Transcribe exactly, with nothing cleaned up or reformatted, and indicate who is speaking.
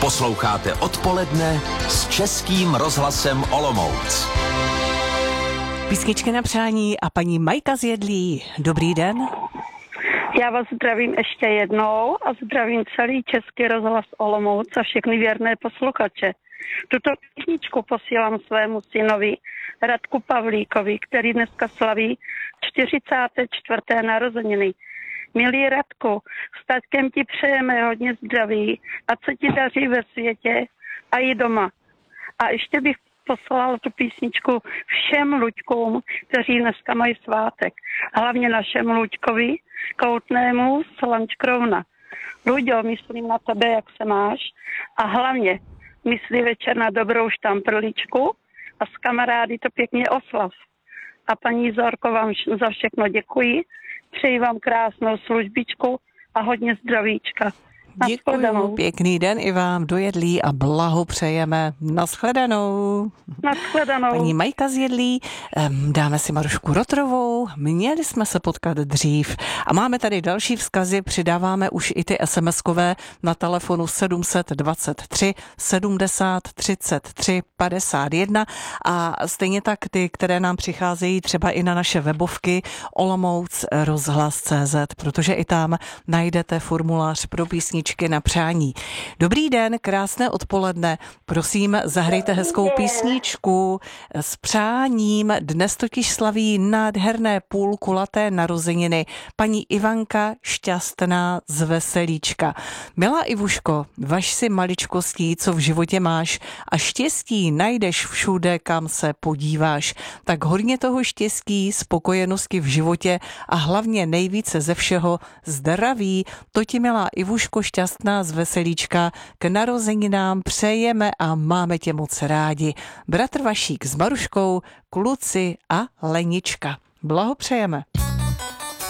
Speaker 1: Posloucháte Odpoledne s Českým rozhlasem Olomouc.
Speaker 2: Písničky na přání a paní Majka z Jedlí. Dobrý den.
Speaker 3: Já vás zdravím ještě jednou a zdravím celý Český rozhlas Olomouc a všechny věrné posluchače. Tuto písničku posílám svému synovi Radku Pavlíkovi, který dneska slaví čtyřicáté čtvrté narozeniny. Milý Radku, s taťkem ti přejeme hodně zdraví a co ti daří ve světě a i doma. A ještě bych poslal tu písničku všem Luďkům, kteří dneska mají svátek. Hlavně našemu Luďkovi, Koutnému z Lančkrovna. Luďo, myslím na tebe, jak se máš. A hlavně myslí večer na dobrou štamprličku a s kamarády to pěkně oslav. A paní Zorko, vám za všechno děkuji. Přeji vám krásnou službičku a hodně zdravíčka.
Speaker 2: Děkuji, pěkný den i vám do Jedlí a blahopřejeme. Naschledanou.
Speaker 3: Naschledanou.
Speaker 2: Paní Majka z Jedlí, dáme si Marušku Rotrovou, měli jsme se potkat dřív a máme tady další vzkazy, přidáváme už i ty SMSkové na telefonu sedm set dvacet tři sedmdesát třicet tři padesát jedna a stejně tak ty, které nám přicházejí třeba i na naše webovky olomouc rozhlas tečka cé zet, protože i tam najdete formulář pro písničky na přání. Dobrý den, krásné odpoledne. Prosím, zahrajte hezkou písničku s přáním. Dnes totiž slaví nádherné půlkulaté narozeniny paní Ivanka Šťastná z Veselíčka. Milá Ivuško, važ si maličkostí, co v životě máš a štěstí najdeš všude, kam se podíváš. Tak hodně toho štěstí, spokojenosti v životě a hlavně nejvíce ze všeho zdraví. To ti, milá Ivuško Šťastná z Veselíčka, k narozeninám přejeme a máme tě moc rádi. Bratr Vašík s Maruškou, kluci a Lenička. Blahopřejeme.